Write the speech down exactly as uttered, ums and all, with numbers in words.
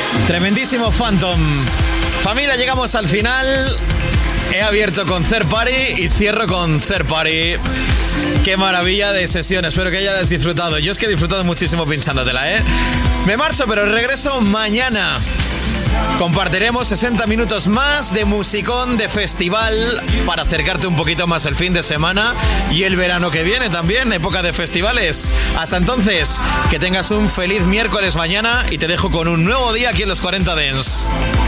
Tremendísimo Phantom. Familia, llegamos al final. He abierto con Third Party y cierro con Third Party. Qué maravilla de sesión, espero que hayas disfrutado. Yo es que he disfrutado muchísimo pinchándotela, ¿eh? Me marcho, pero regreso mañana. Compartiremos sesenta minutos más de musicón, de festival, para acercarte un poquito más el fin de semana y el verano que viene también, época de festivales. Hasta entonces, que tengas un feliz miércoles mañana y te dejo con un nuevo día aquí en los cuarenta Dance.